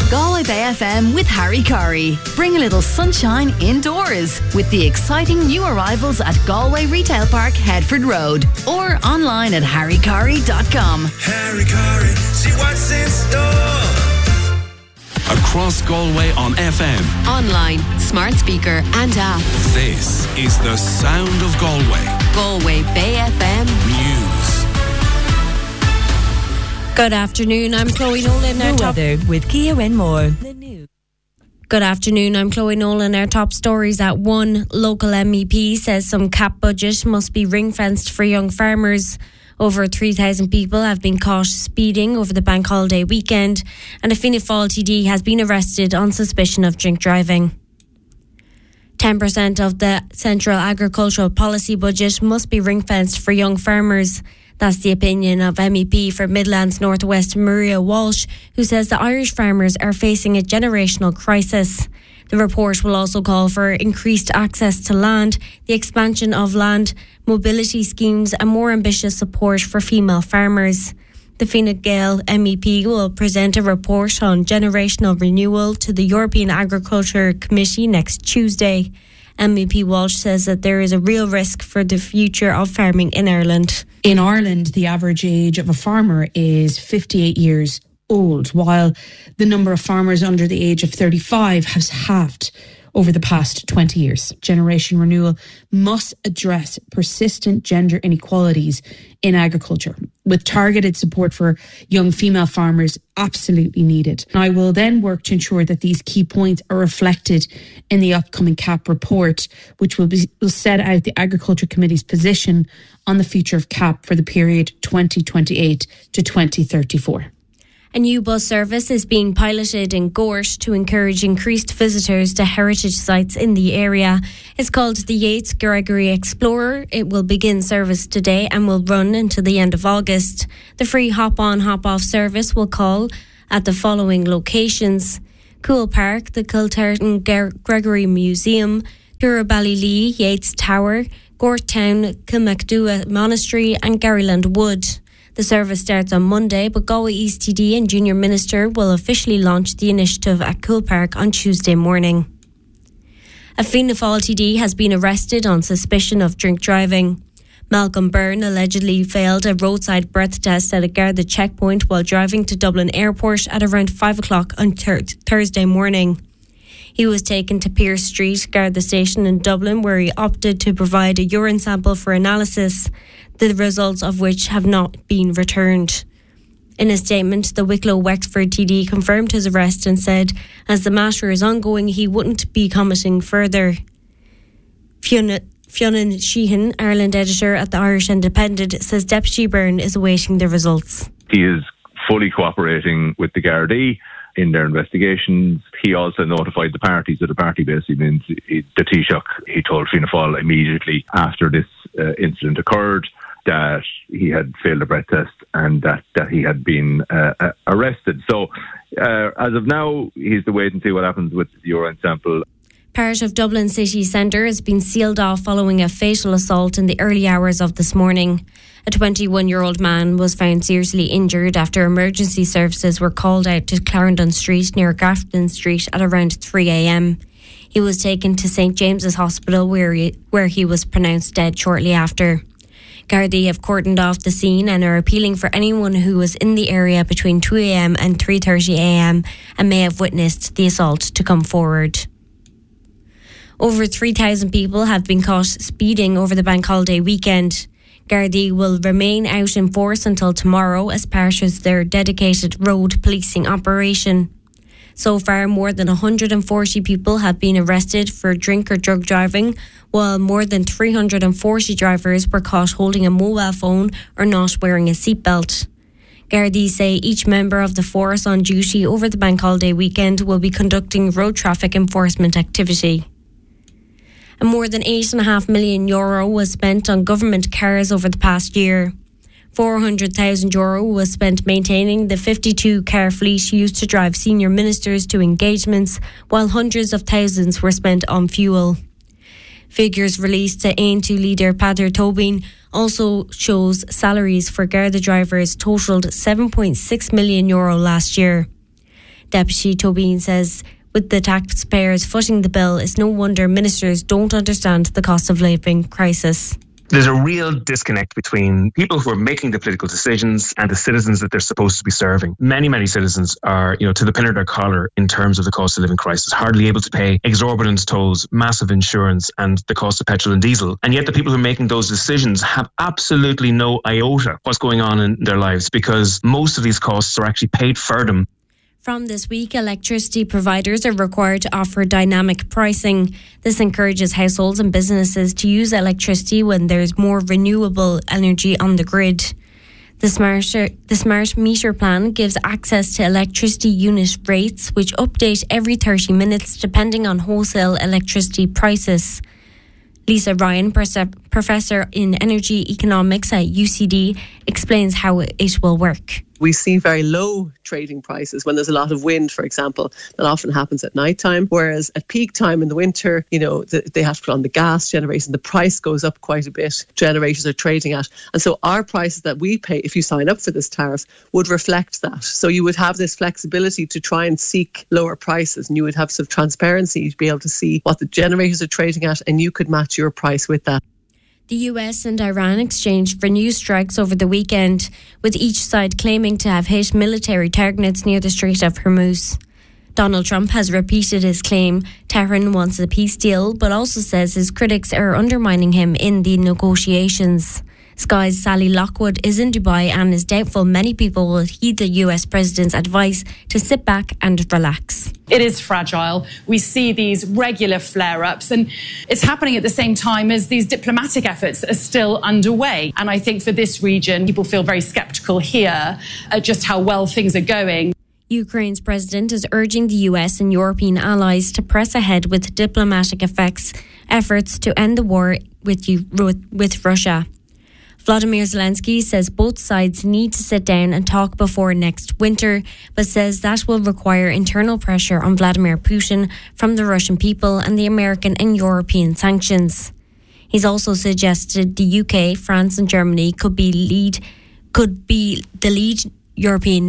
Galway Bay FM with Harry Curry. Bring a little sunshine indoors with the exciting new arrivals at Galway Retail Park, Headford Road, or online at harrycurry.com. Harry Curry, see what's in store. Across Galway on FM, online, smart speaker and app. This is the sound of Galway. Galway Bay FM News. Good afternoon, I'm Chloe Nolan. Weather with Kia Renmore. Good afternoon, I'm Chloe Nolan. Our top stories at 1. Local MEP says some cap budget must be ring-fenced for young farmers. Over 3,000 people have been caught speeding over the bank holiday weekend, and a Fianna Fáil TD has been arrested on suspicion of drink driving. 10% of the Central Agricultural Policy budget must be ring-fenced for young farmers. That's the opinion of MEP for Midlands North West Maria Walsh, who says the Irish farmers are facing a generational crisis. The report will also call for increased access to land, the expansion of land mobility schemes and more ambitious support for female farmers. The Fine Gael MEP will present a report on generational renewal to the European Agriculture Committee next Tuesday. MEP Walsh says that there is a real risk for the future of farming in Ireland. In Ireland, the average age of a farmer is 58 years old, while the number of farmers under the age of 35 has halved over the past 20 years. Generation renewal must address persistent gender inequalities in agriculture, with targeted support for young female farmers absolutely needed. I will then work to ensure that these key points are reflected in the upcoming CAP report, which will set out the Agriculture Committee's position on the future of CAP for the period 2028 to 2034. A new bus service is being piloted in Gort to encourage increased visitors to heritage sites in the area. It's called the Yates Gregory Explorer. It will begin service today and will run until the end of August. The free hop-on, hop-off service will call at the following locations: Cool Park, the Kiltartan Gregory Museum, Curraballylee, Yates Tower, Gort Town, Kilmacdua Monastery and Garyland Wood. The service starts on Monday, but Galway East TD and Junior Minister will officially launch the initiative at Cool Park on Tuesday morning. A Fianna Fáil TD has been arrested on suspicion of drink driving. Malcolm Byrne allegedly failed a roadside breath test at a Garda checkpoint while driving to Dublin Airport at around 5 o'clock on Thursday morning. He was taken to Pearse Street, Garda station in Dublin, where he opted to provide a urine sample for analysis, the results of which have not been returned. In a statement, the Wicklow Wexford TD confirmed his arrest and said, as the matter is ongoing, he wouldn't be commenting further. Fiona Sheehan, Ireland editor at the Irish Independent, says Deputy Byrne is awaiting the results. He is fully cooperating with the Gardaí in their investigations. He also notified the party, so the party basically means the Taoiseach. He told Fianna Fáil immediately after this incident occurred that he had failed a breath test and that he had been arrested. So as of now, he's to wait and see what happens with the urine sample. Part of Dublin city centre has been sealed off following a fatal assault in the early hours of this morning. A 21-year-old man was found seriously injured after emergency services were called out to Clarendon Street near Grafton Street at around 3 a.m. He was taken to St James's Hospital where he was pronounced dead shortly after. Gardaí have cordoned off the scene and are appealing for anyone who was in the area between 2 a.m. and 3:30 a.m. and may have witnessed the assault to come forward. Over 3,000 people have been caught speeding over the bank holiday weekend. Gardaí will remain out in force until tomorrow as part of their dedicated road policing operation. So far, more than 140 people have been arrested for drink or drug driving, while more than 340 drivers were caught holding a mobile phone or not wearing a seatbelt. Gardaí say each member of the force on duty over the bank holiday weekend will be conducting road traffic enforcement activity. And more than €8.5 million was spent on government cars over the past year. €400,000 was spent maintaining the 52-car fleet used to drive senior ministers to engagements, while hundreds of thousands were spent on fuel. Figures released to Aontú leader Peadar Tóibín also shows salaries for Garda drivers totalled €7.6 million last year. Deputy Tobin says with the taxpayers footing the bill, it's no wonder ministers don't understand the cost of living crisis. There's a real disconnect between people who are making the political decisions and the citizens that they're supposed to be serving. Many citizens are, to the pin of their collar in terms of the cost of living crisis, hardly able to pay exorbitant tolls, massive insurance and the cost of petrol and diesel. And yet the people who are making those decisions have absolutely no iota what's going on in their lives, because most of these costs are actually paid for them. From this week, electricity providers are required to offer dynamic pricing. This encourages households and businesses to use electricity when there's more renewable energy on the grid. The smart meter plan gives access to electricity unit rates, which update every 30 minutes depending on wholesale electricity prices. Lisa Ryan, Professor in Energy Economics at UCD, explains how it will work. We see very low trading prices when there's a lot of wind, for example. That often happens at night time. Whereas at peak time in the winter, they have to put on the gas generation. The price goes up quite a bit. Generators are trading at. And so our prices that we pay, if you sign up for this tariff, would reflect that. So you would have this flexibility to try and seek lower prices, and you would have some transparency to be able to see what the generators are trading at, and you could match your price with that. The US and Iran exchanged renewed strikes over the weekend, with each side claiming to have hit military targets near the Strait of Hormuz. Donald Trump has repeated his claim Tehran wants a peace deal, but also says his critics are undermining him in the negotiations. Sky's Sally Lockwood is in Dubai and is doubtful many people will heed the US president's advice to sit back and relax. It is fragile. We see these regular flare-ups, and it's happening at the same time as these diplomatic efforts are still underway. And I think for this region, people feel very sceptical here at just how well things are going. Ukraine's president is urging the US and European allies to press ahead with diplomatic efforts to end the war with Russia. Volodymyr Zelensky says both sides need to sit down and talk before next winter, but says that will require internal pressure on Vladimir Putin from the Russian people and the American and European sanctions. He's also suggested the UK, France and Germany could be the lead European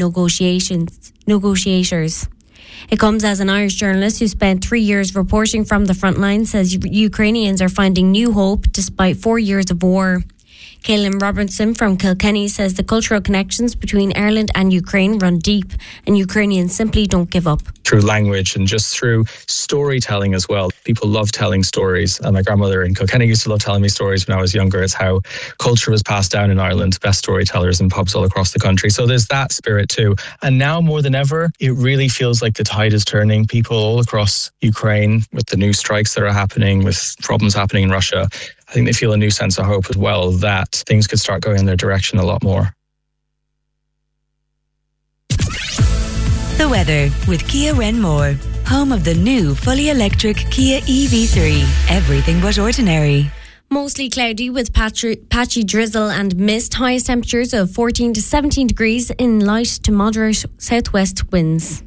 negotiators. It comes as an Irish journalist who spent 3 years reporting from the front line says Ukrainians are finding new hope despite 4 years of war. Caelan Robertson from Kilkenny says the cultural connections between Ireland and Ukraine run deep, and Ukrainians simply don't give up. Through language and just through storytelling as well. People love telling stories, and my grandmother in Kilkenny used to love telling me stories when I was younger. It's how culture was passed down in Ireland, best storytellers in pubs all across the country. So there's that spirit too. And now more than ever, it really feels like the tide is turning. People all across Ukraine, with the new strikes that are happening, with problems happening in Russia, I think they feel a new sense of hope as well that things could start going in their direction a lot more. The weather with Kia Renmore, home of the new fully electric Kia EV3. Everything but ordinary. Mostly cloudy with patchy drizzle and mist. Highest temperatures of 14 to 17 degrees in light to moderate southwest winds.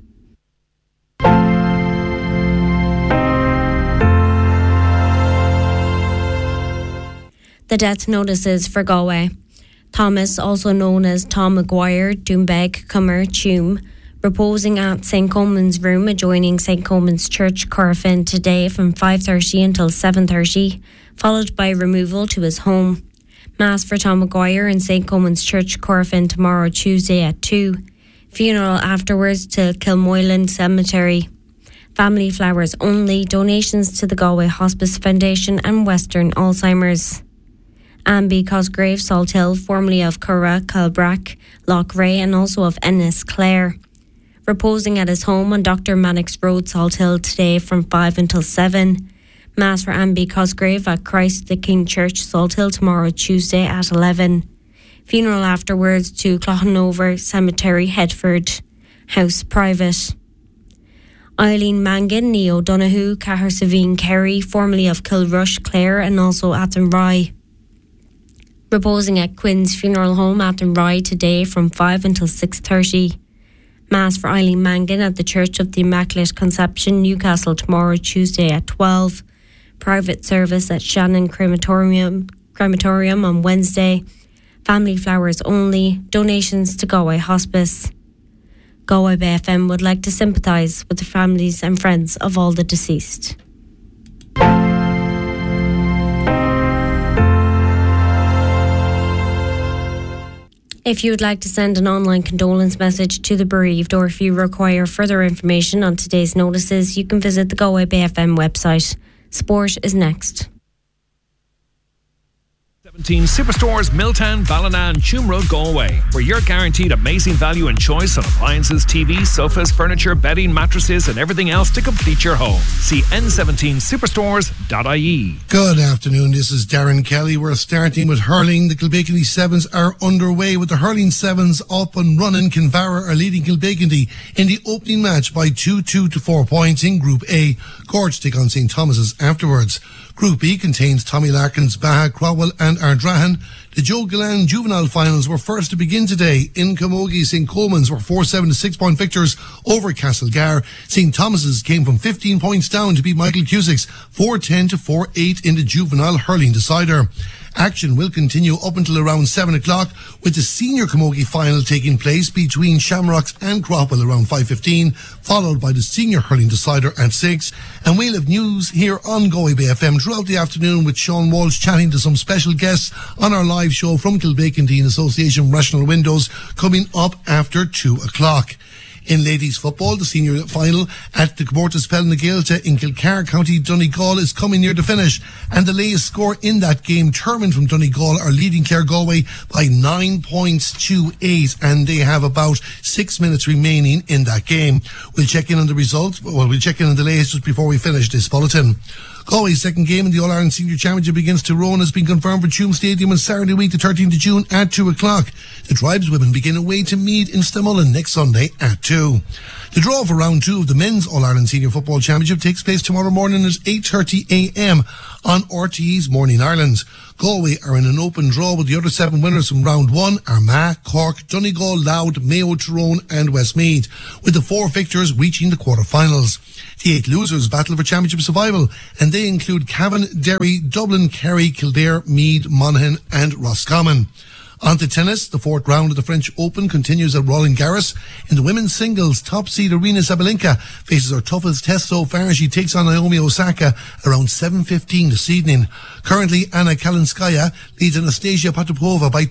The death notices for Galway. Thomas, also known as Tom Maguire, Doombeg, Cummer, Tuam, reposing at St. Coleman's room adjoining St. Coleman's Church, Corofin, today from 5:30 until 7:30, followed by removal to his home. Mass for Tom Maguire in St. Coleman's Church, Corofin, tomorrow, Tuesday at 2. Funeral afterwards to Kilmoyland Cemetery. Family flowers only. Donations to the Galway Hospice Foundation and Western Alzheimer's. Amby Cosgrave, Salthill, formerly of Curra, Calbrack, Lochray and also of Ennis Clare. Reposing at his home on Dr. Mannix Road, Salthill today from 5 until 7. Mass for Amby Cosgrave at Christ the King Church, Salthill tomorrow, Tuesday at 11. Funeral afterwards to Clochanover Cemetery, Headford. House private. Eileen Mangan, Neo Donoghue, Cahir Savine Kerry, formerly of Kilrush, Clare and also Athenry. Reposing at Quinn's Funeral Home, Athenry today from 5 until 6:30. Mass for Eileen Mangan at the Church of the Immaculate Conception, Newcastle tomorrow, Tuesday at 12. Private service at Shannon Crematorium on Wednesday. Family flowers only. Donations to Galway Hospice. Galway Bay FM would like to sympathise with the families and friends of all the deceased. If you would like to send an online condolence message to the bereaved, or if you require further information on today's notices, you can visit the Galway Bay FM website. Sport is next. 17 Superstores, Milltown, Ballina and Tuam Road, Galway, where you're guaranteed amazing value and choice on appliances, TVs, sofas, furniture, bedding, mattresses and everything else to complete your home. See n17superstores.ie. Good afternoon, this is Darren Kelly. We're starting with hurling. The Kilbeakenty Sevens are underway with the hurling Sevens up and running. Kinvara are leading Kilbeakenty in the opening match by 2-2 to 4 points in Group A. Gorge take on St. Thomas's afterwards. Group B contains Tommy Larkins, Baha, Crowell and Ardrahan. The Joe Gillan juvenile finals were first to begin today. In Camogie, St. Coleman's were 4-7 to 6 point victors over Castlegar. St. Thomas's came from 15 points down to beat Michael Cusick's 4-10 to 4-8 in the juvenile hurling decider. Action will continue up until around 7 o'clock with the senior camogie final taking place between Shamrocks and Cropwell around 5:15, followed by the senior hurling decider at 6. And we'll have news here on Galway Bay FM throughout the afternoon with Sean Walsh chatting to some special guests on our live show from Kilbeakenty in association with Rational Windows coming up after 2 o'clock. In ladies football, the senior final at the Comórtas Pelnageilta in Kilcar, County Donegal is coming near the finish, and the latest score in that game, Termon from Donegal are leading Clare Galway by 9 points to 8, and they have about 6 minutes remaining in that game. We'll check in on the results. We'll check in on the latest just before we finish this bulletin. Galway's second game in the All-Ireland Senior Championship against Tyrone has been confirmed for Tuam Stadium on Saturday week, the 13th of June at 2 o'clock. The tribeswomen begin away to Meath in Stamullen next Sunday at 2. The draw for round 2 of the Men's All-Ireland Senior Football Championship takes place tomorrow morning at 8:30 a.m. on RTE's Morning Ireland. Galway are in an open draw with the other 7 winners from round 1, Armagh, Cork, Donegal, Louth, Mayo, Tyrone and Westmeath, with the 4 victors reaching the quarter-finals. The 8 losers battle for championship survival, and they include Cavan, Derry, Dublin, Kerry, Kildare, Meath, Monaghan and Roscommon. On to tennis, the 4th round of the French Open continues at Roland Garros. In the women's singles, top seed Aryna Sabalenka faces her toughest test so far as she takes on Naomi Osaka around 7:15 this evening. Currently, Anna Kalinskaya leads Anastasia Potapova by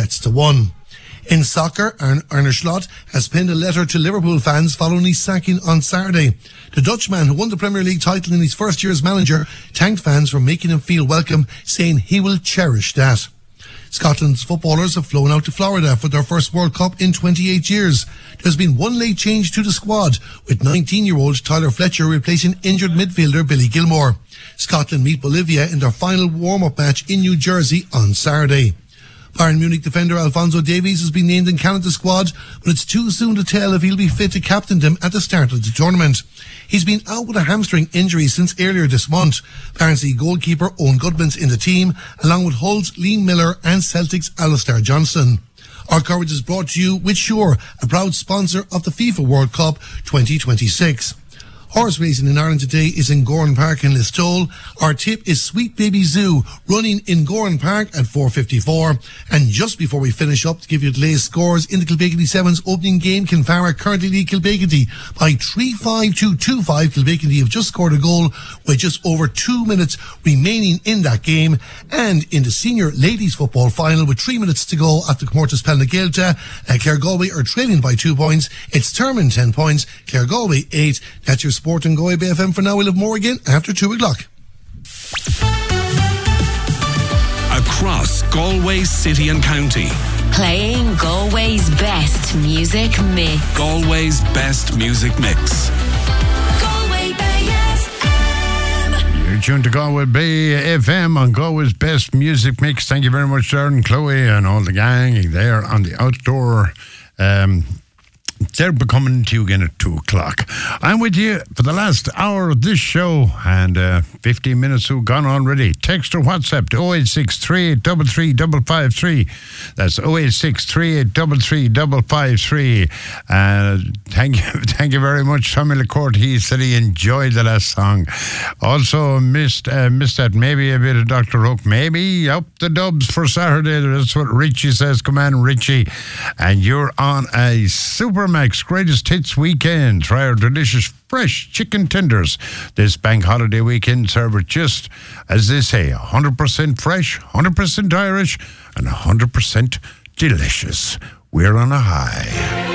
2-1. In soccer, Arne Slot has penned a letter to Liverpool fans following his sacking on Saturday. The Dutchman, who won the Premier League title in his first year as manager, thanked fans for making him feel welcome, saying he will cherish that. Scotland's footballers have flown out to Florida for their first World Cup in 28 years. There's been one late change to the squad, with 19-year-old Tyler Fletcher replacing injured midfielder Billy Gilmore. Scotland meet Bolivia in their final warm-up match in New Jersey on Saturday. Bayern Munich defender Alphonso Davies has been named in Canada's squad, but it's too soon to tell if he'll be fit to captain them at the start of the tournament. He's been out with a hamstring injury since earlier this month. Barnsley goalkeeper Owen Goodman's in the team, along with Hull's Liam Miller and Celtic's Alistair Johnston. Our coverage is brought to you with Sure, a proud sponsor of the FIFA World Cup 2026. Horse racing in Ireland today is in Goran Park in Listowel. Our tip is Sweet Baby Zoo, running in Goran Park at 4:54. And just before we finish up, to give you the latest scores in the Kilbeakenty Sevens opening game, Kinvara currently lead Kilbeakenty by 3-5 to 2-5. Kilbeakenty have just scored a goal with just over 2 minutes remaining in that game. And in the senior ladies football final with 3 minutes to go at the Comórtas Pelnageilta, Clare Galway are trailing by 2 points. It's Termon 10 points, Clare Galway 8. That's your sport on Galway Bay FM for now. We'll have more again after 2 o'clock. Across Galway City and County. Playing Galway's best music mix. Galway's best music mix. Galway Bay FM. You're tuned to Galway Bay FM on Galway's best music mix. Thank you very much, Darren, Chloe and all the gang there on the outdoor. They're coming to you again at 2 o'clock. I'm with you for the last hour of this show, and 15 minutes have gone already. Text or WhatsApp to 086 3833 553. That's 086 3833 553. Thank you very much. Tommy LaCourte, he said he enjoyed the last song. Also missed that maybe a bit of Dr. Hook. Maybe up the dubs for Saturday. That's what Richie says. Come on, Richie. And you're on a super Cormac's Greatest Hits Weekend. Try our delicious fresh chicken tenders this bank holiday weekend. Serve it just as they say, 100% fresh, 100% Irish, and 100% delicious. We're on a high.